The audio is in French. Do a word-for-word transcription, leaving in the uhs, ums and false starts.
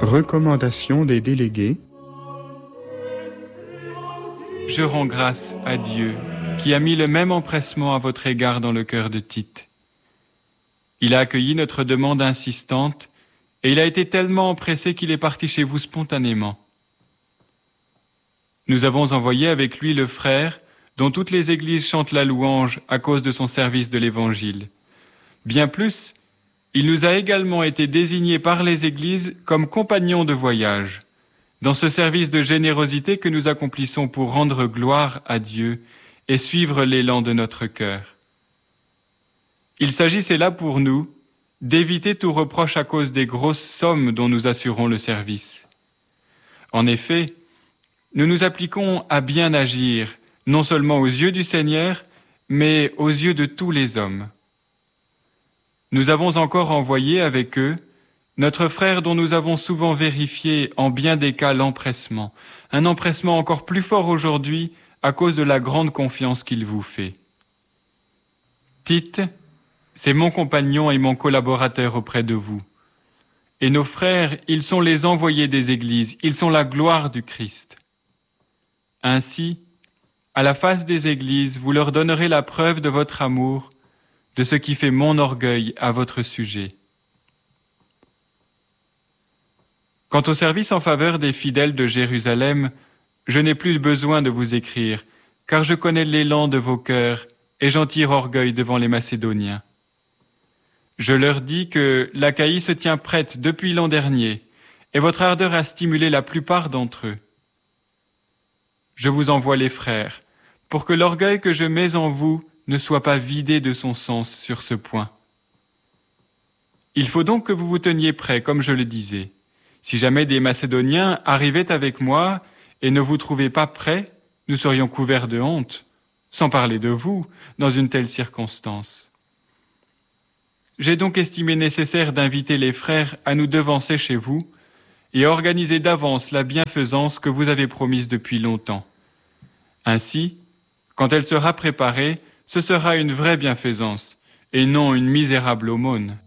Recommandation des délégués. Je rends grâce à Dieu, qui a mis le même empressement à votre égard dans le cœur de Tite. Il a accueilli notre demande insistante et il a été tellement empressé qu'il est parti chez vous spontanément. Nous avons envoyé avec lui le frère, dont toutes les églises chantent la louange à cause de son service de l'Évangile. Bien plus, il nous a également été désigné par les églises comme compagnons de voyage, dans ce service de générosité que nous accomplissons pour rendre gloire à Dieu et suivre l'élan de notre cœur. Il s'agissait là pour nous d'éviter tout reproche à cause des grosses sommes dont nous assurons le service. En effet, nous nous appliquons à bien agir, non seulement aux yeux du Seigneur, mais aux yeux de tous les hommes. Nous avons encore envoyé avec eux notre frère dont nous avons souvent vérifié en bien des cas l'empressement, un empressement encore plus fort aujourd'hui à cause de la grande confiance qu'il vous fait. Tite, c'est mon compagnon et mon collaborateur auprès de vous. Et nos frères, ils sont les envoyés des églises, ils sont la gloire du Christ. Ainsi, à la face des églises, vous leur donnerez la preuve de votre amour, de ce qui fait mon orgueil à votre sujet. Quant au service en faveur des fidèles de Jérusalem, je n'ai plus besoin de vous écrire, car je connais l'élan de vos cœurs et j'en tire orgueil devant les Macédoniens. Je leur dis que l'Achaïe se tient prête depuis l'an dernier, et votre ardeur a stimulé la plupart d'entre eux. Je vous envoie les frères, pour que l'orgueil que je mets en vous ne soit pas vidé de son sens sur ce point. Il faut donc que vous vous teniez prêts, comme je le disais. Si jamais des Macédoniens arrivaient avec moi et ne vous trouvaient pas prêts, nous serions couverts de honte, sans parler de vous, dans une telle circonstance. J'ai donc estimé nécessaire d'inviter les frères à nous devancer chez vous et à organiser d'avance la bienfaisance que vous avez promise depuis longtemps. Ainsi, quand elle sera préparée, ce sera une vraie bienfaisance et non une misérable aumône.